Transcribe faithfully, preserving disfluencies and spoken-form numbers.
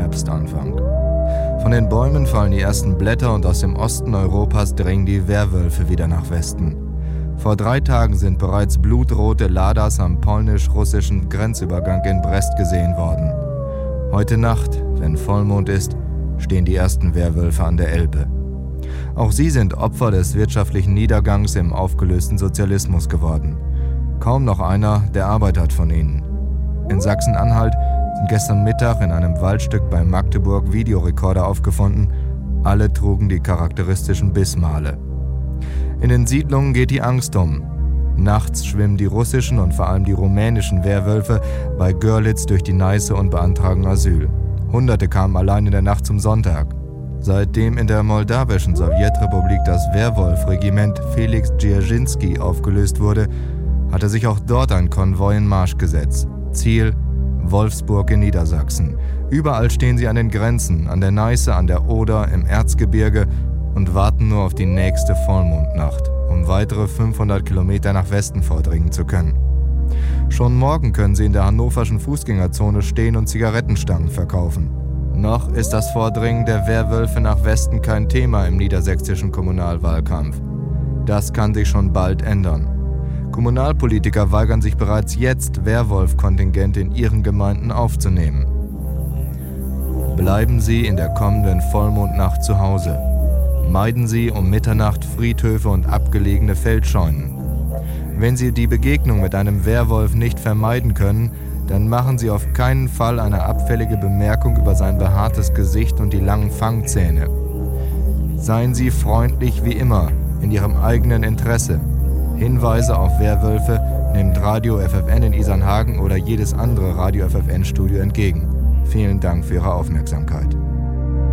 Herbstanfang. Von den Bäumen fallen die ersten Blätter und aus dem Osten Europas dringen die Werwölfe wieder nach Westen. Vor drei Tagen sind bereits blutrote Ladas am polnisch-russischen Grenzübergang in Brest gesehen worden. Heute Nacht, wenn Vollmond ist, stehen die ersten Werwölfe an der Elbe. Auch sie sind Opfer des wirtschaftlichen Niedergangs im aufgelösten Sozialismus geworden. Kaum noch einer der Arbeit hat von ihnen. In Sachsen-Anhalt sind gestern Mittag in einem Waldstück bei Magdeburg Videorekorder aufgefunden. Alle trugen die charakteristischen Bissmale. In den Siedlungen geht die Angst um. Nachts schwimmen die russischen und vor allem die rumänischen Werwölfe bei Görlitz durch die Neiße und beantragen Asyl. Hunderte kamen allein in der Nacht zum Sonntag. Seitdem in der moldawischen Sowjetrepublik das Werwolf-Regiment Felix Dzerzhinsky aufgelöst wurde, hatte sich auch dort ein Konvoi in Marsch gesetzt. Ziel: Wolfsburg in Niedersachsen. Überall stehen sie an den Grenzen, an der Neiße, an der Oder, im Erzgebirge und warten nur auf die nächste Vollmondnacht, um weitere fünfhundert Kilometer nach Westen vordringen zu können. Schon morgen können sie in der hannoverschen Fußgängerzone stehen und Zigarettenstangen verkaufen. Noch ist das Vordringen der Werwölfe nach Westen kein Thema im niedersächsischen Kommunalwahlkampf. Das kann sich schon bald ändern. Kommunalpolitiker weigern sich bereits jetzt, Werwolf-Kontingente in ihren Gemeinden aufzunehmen. Bleiben Sie in der kommenden Vollmondnacht zu Hause. Meiden Sie um Mitternacht Friedhöfe und abgelegene Feldscheunen. Wenn Sie die Begegnung mit einem Werwolf nicht vermeiden können, dann machen Sie auf keinen Fall eine abfällige Bemerkung über sein behaartes Gesicht und die langen Fangzähne. Seien Sie freundlich wie immer, in Ihrem eigenen Interesse. Hinweise auf Werwölfe nimmt Radio F F N in Isernhagen oder jedes andere Radio F F N-Studio entgegen. Vielen Dank für Ihre Aufmerksamkeit.